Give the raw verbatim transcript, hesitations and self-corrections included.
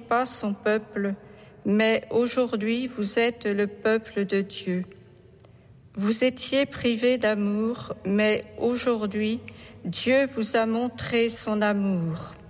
pas son peuple, mais aujourd'hui vous êtes le peuple de Dieu. Vous étiez privés d'amour, mais aujourd'hui Dieu vous a montré son amour.